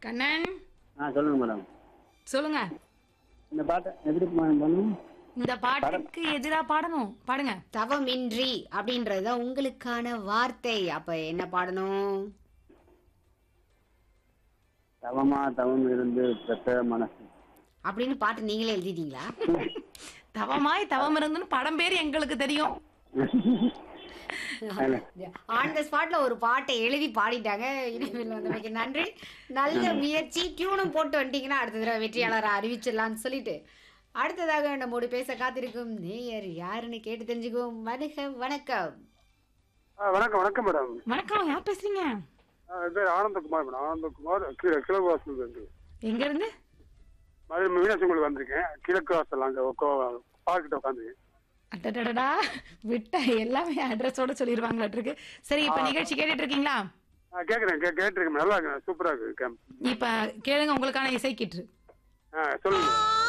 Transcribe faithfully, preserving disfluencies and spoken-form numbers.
கண்ணன் ஆ சொல்லுங்க மேடம். சொல்லுங்க. இந்த பாட்டை எப்படி பண்ணணும்? இந்த பாட்டுக்கு எதிரா பாடணும். பாடுங்க. தவமின்றி அப்படின்றதுதான் உங்களுக்கான வார்த்தை. அப்ப என்ன பாடணும்? தவமா தவம் இருந்து பெற்ற மனசு அப்படின்னு பாட்டு நீங்களே எழுதிட்டீங்களா? தவமாய் தவம் இருந்துன்னு படம் பேர் எங்களுக்கு தெரியும். ஆன் த ஸ்பாட்ல ஒரு பாட்டை எழுதி பாடிட்டாங்க. இனிமேல் வந்தமைக்கு நன்றி. நல்ல முயற்சி. டியூனும் போட்டு வந்துட்டீங்கன்னா அடுத்த தடவை வெற்றியாளரை அறிவிச்சிடலாம்னு சொல்லிட்டு அடுத்ததாக நம்மோடு பேச காத்திருக்கும் நேயர் யாருன்னு கேட்டு தெரிஞ்சுக்குவோம். வணக்கம். வணக்கம் வணக்கம் வணக்கம் மேடம். வணக்கம். யார் பேசுறீங்க? என் பேர் ஆனந்தகுமார் மேடம். ஆனந்தகுமார் கீழே கிழக்கு வாசல் இருந்து எங்க இருந்து? மதுரை மீனாட்சி கோயில் வந்திருக்கேன். கிழக்கு வாசல் அங்கே பார்க்கிட்ட உட்காந்துருக்கேன். அடடடா விட்ட எல்லாமே அட்ரஸோட சொல்லிடுவாங்களாட்டிருக்கு. சரி, இப்ப நிகழ்ச்சி கேட்டுட்டு இருக்கீங்களா? கேட்குறேன் கே கேட்டிருக்கேன் நல்லா இருக்கு. சூப்பராக இருக்கு. இப்ப கேளுங்க, உங்களுக்கான இசை கீற்று. ஆ சொல்லுங்க.